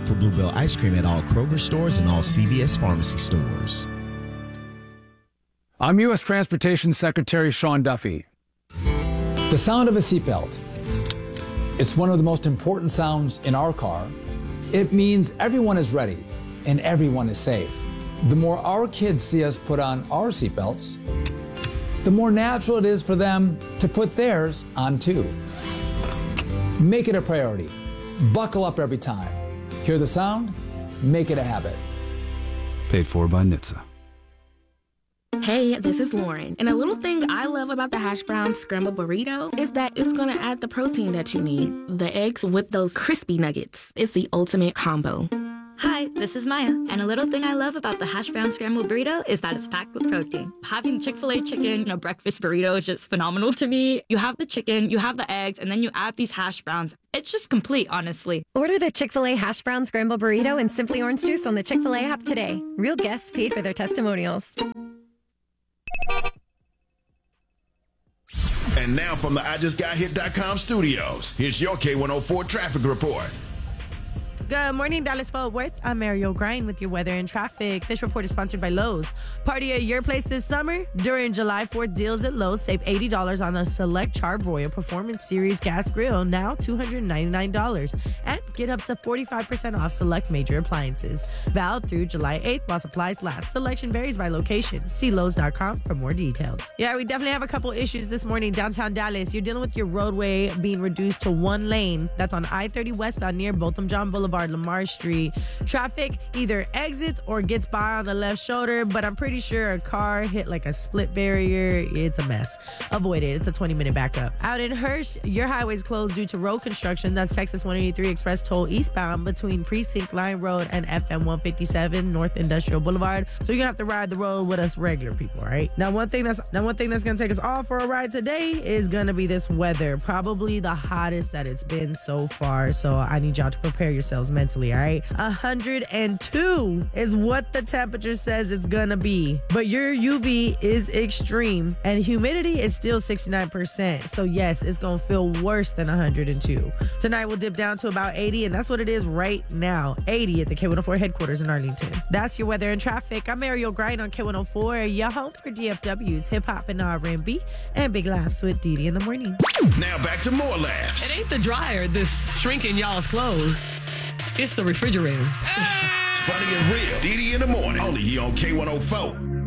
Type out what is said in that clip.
Look for Bluebell ice cream at all Kroger stores and all CVS pharmacy stores. I'm U.S. Transportation Secretary Sean Duffy. The sound of a seatbelt. It's one of the most important sounds in our car. It means everyone is ready and everyone is safe. The more our kids see us put on our seatbelts, the more natural it is for them to put theirs on too. Make it a priority. Buckle up every time. Hear the sound? Make it a habit. Paid for by NHTSA. Hey, this is Lauren, and a little thing I love about the hash brown scrambled burrito is that it's gonna add the protein that you need. The eggs with those crispy nuggets. It's the ultimate combo. Hi, this is Maya, and a little thing I love about the hash brown scrambled burrito is that it's packed with protein. Having Chick-fil-A chicken in a breakfast burrito is just phenomenal to me. You have the chicken, you have the eggs, and then you add these hash browns. It's just complete, honestly. Order the Chick-fil-A hash brown scrambled burrito and Simply Orange Juice on the Chick-fil-A app today. Real guests paid for their testimonials. And now from the IJustGotHit.com studios, here's your K104 traffic report. Good morning, Dallas-Fort Worth. I'm Mariel Grind with your weather and traffic. This report is sponsored by Lowe's. Party at your place this summer? During July 4th deals at Lowe's, save $80 on a select Char-Broil Performance Series gas grill, now $299. And get up to 45% off select major appliances. Valid through July 8th while supplies last. Selection varies by location. See Lowe's.com for more details. Yeah, we definitely have a couple issues this morning downtown Dallas. You're dealing with your roadway being reduced to one lane. That's on I-30 westbound near Botham Jean Boulevard, Lamar Street. Traffic either exits or gets by on the left shoulder, but I'm pretty sure a car hit like a split barrier. It's a mess. Avoid it. It's a 20-minute backup. Out in Hirsch, your highway's closed due to road construction. That's Texas 183 Express toll eastbound between Precinct Line Road and FM 157 North Industrial Boulevard. So you're gonna have to ride the road with us regular people, all right? Now one thing that's gonna take us all for a ride today is gonna be this weather. Probably the hottest that it's been so far. So I need y'all to prepare yourselves mentally, all right? 102 is what the temperature says it's gonna be. But your UV is extreme and humidity is still 69%. So yes, it's gonna feel worse than 102. Tonight we'll dip down to about 80, and that's what it is right now. 80 at the K104 headquarters in Arlington. That's your weather and traffic. I'm Ariel Grind on K104, your home for DFW's hip hop and R&B and big laughs with Didi in the morning. Now back to more laughs. It ain't the dryer that's shrinking y'all's clothes. It's the refrigerator. Funny and real. Didi in the morning. Only here on K104.